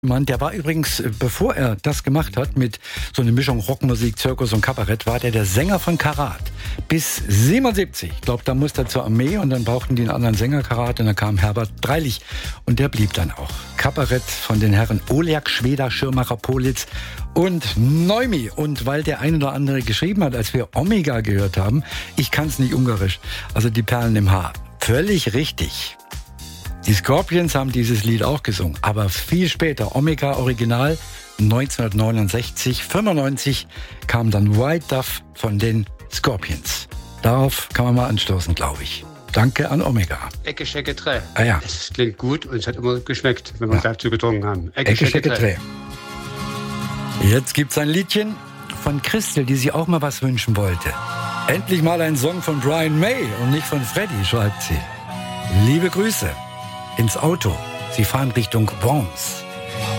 Mann, der war übrigens, bevor er das gemacht hat, mit so einer Mischung Rockmusik, Zirkus und Kabarett, war der Sänger von Karat. Bis 77. Ich glaube, da musste er zur Armee und dann brauchten die einen anderen Sänger Karat und dann kam Herbert Dreilich und der blieb dann auch. Kabarett von den Herren Olerk, Schweder, Schirmacher, Politz und Neumi. Und weil der ein oder andere geschrieben hat, als wir Omega gehört haben, ich kann's nicht ungarisch, also die Perlen im Haar. Völlig richtig. Die Scorpions haben dieses Lied auch gesungen, aber viel später, Omega Original, 1969, 95 kam dann White Dove von den Scorpions. Darauf kann man mal anstoßen, glaube ich. Danke an Omega. Ecke, Schecke, Dreh. Ah ja. Das klingt gut und es hat immer geschmeckt, wenn wir dazu getrunken haben. Ecke, Schecke, Dreh. Jetzt gibt's ein Liedchen von Christel, die sich auch mal was wünschen wollte. Endlich mal ein Song von Brian May und nicht von Freddy, schreibt sie. Liebe Grüße ins Auto. Sie fahren Richtung Worms.